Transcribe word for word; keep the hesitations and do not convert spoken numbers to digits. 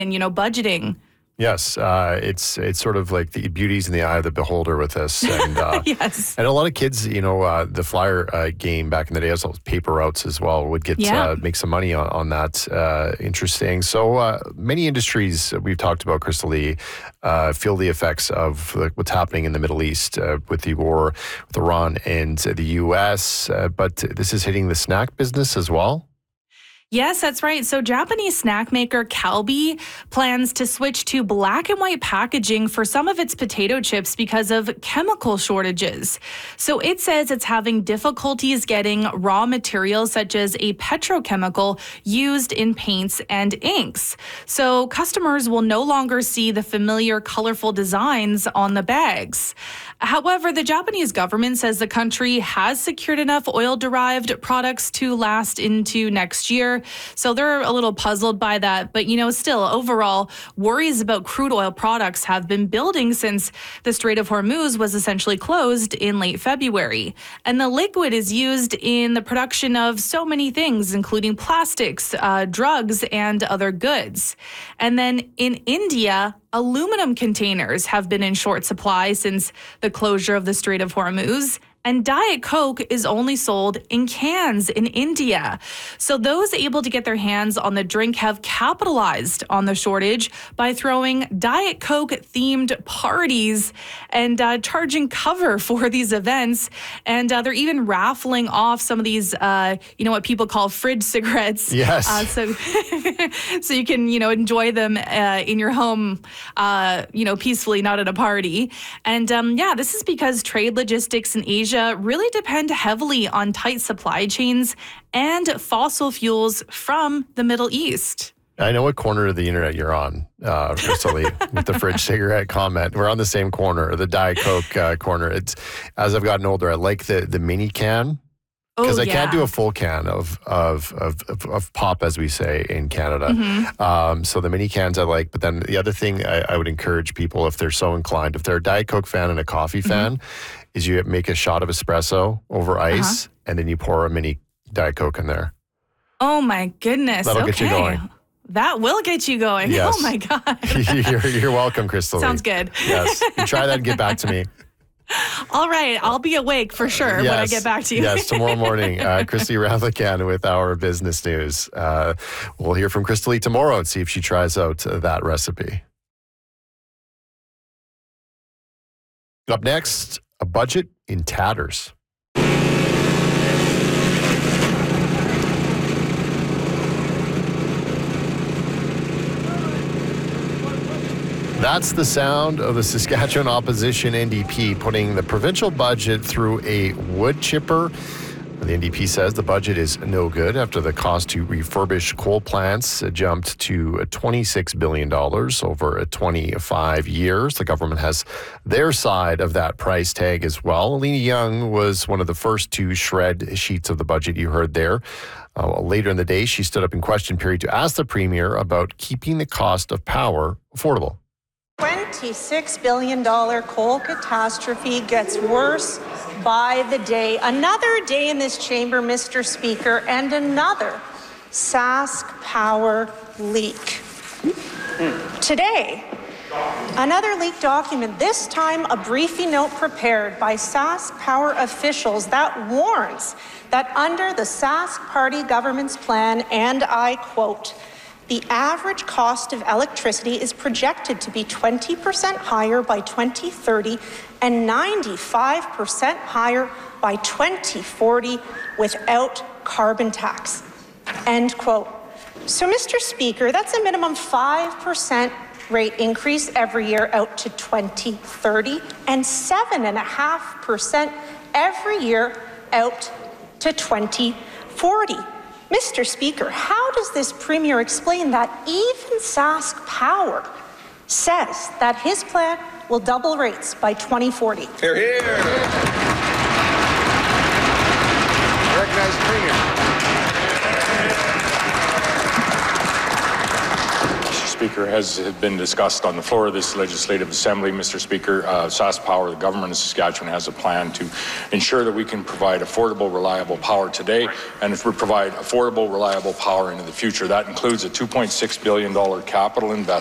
and, you know, budgeting. Yes, uh, it's it's sort of like the beauty's in the eye of the beholder with this, and uh, yes, and a lot of kids, you know, uh, the Flyer uh, game back in the day, as well as paper routes as well, would get Yeah. uh, make some money on, on that. Uh, interesting. So uh, many industries we've talked about, Crystal Lee, uh, feel the effects of like, what's happening in the Middle East uh, with the war with Iran and the U S. Uh, but this is hitting the snack business as well. Yes, that's right. So Japanese snack maker Calbee plans to switch to black and white packaging for some of its potato chips because of chemical shortages. So it says it's having difficulties getting raw materials such as a petrochemical used in paints and inks. So customers will no longer see the familiar colorful designs on the bags. However, the Japanese government says the country has secured enough oil-derived products to last into next year. So they're a little puzzled by that. But, you know, still, overall, worries about crude oil products have been building since the Strait of Hormuz was essentially closed in late February. And the liquid is used in the production of so many things, including plastics, uh, drugs, and other goods. And then in India, aluminum containers have been in short supply since the closure of the Strait of Hormuz. And Diet Coke is only sold in cans in India. So those able to get their hands on the drink have capitalized on the shortage by throwing Diet Coke-themed parties and uh, charging cover for these events. And uh, they're even raffling off some of these, uh, you know, what people call fridge cigarettes. Yes. Uh, so, so you can, you know, enjoy them uh, in your home, uh, you know, peacefully, not at a party. And um, yeah, this is because trade logistics in Asia really depend heavily on tight supply chains and fossil fuels from the Middle East. I know what corner of the internet you're on, uh, Crystal Lee, with the fridge cigarette comment. We're on the same corner, the Diet Coke uh, corner. It's as I've gotten older, I like the the mini can. Because oh, I yeah. can't do a full can of of, of of of pop, as we say in Canada. Mm-hmm. Um, so the mini cans I like. But then the other thing I, I would encourage people, if they're so inclined, if they're a Diet Coke fan and a coffee fan, mm-hmm. is you make a shot of espresso over ice, uh-huh. and then you pour a mini Diet Coke in there. Oh my goodness! That'll okay. get you going. That will get you going. Yes. Oh my God! you're, you're welcome, Crystal. Sounds good. Yes, you try that and get back to me. All right, I'll be awake for sure yes, when I get back to you. Yes, tomorrow morning, uh, Christy Ravlican with our business news. Uh, we'll hear from Crystal Lee tomorrow and see if she tries out uh, that recipe. Up next, a budget in tatters. That's the sound of the Saskatchewan opposition N D P putting the provincial budget through a wood chipper. The N D P says the budget is no good after the cost to refurbish coal plants jumped to twenty-six billion dollars over twenty-five years. The government has their side of that price tag as well. Alina Young was one of the first to shred sheets of the budget you heard there. Uh, later in the day, she stood up in question period to ask the Premier about keeping the cost of power affordable. twenty-six billion dollars coal catastrophe gets worse by the day. Another day in this chamber, Mister Speaker, and another Sask Power leak. Today, another leaked document, this time a briefing note prepared by Sask Power officials that warns that under the Sask Party government's plan, and I quote, the average cost of electricity is projected to be twenty percent higher by twenty thirty and ninety-five percent higher by twenty forty without carbon tax. End quote. So, Mister Speaker, that's a minimum five percent rate increase every year out to twenty thirty and seven point five percent every year out to twenty forty. Mister Speaker, how does this Premier explain that even Sask Power says that his plan will double rates by twenty forty? Hear, hear. Recognize the Premier. Speaker, as has been discussed on the floor of this Legislative Assembly, Mister Speaker, uh, SaskPower, the government of Saskatchewan, has a plan to ensure that we can provide affordable, reliable power today, and if we provide affordable, reliable power into the future. That includes a two point six billion dollars capital investment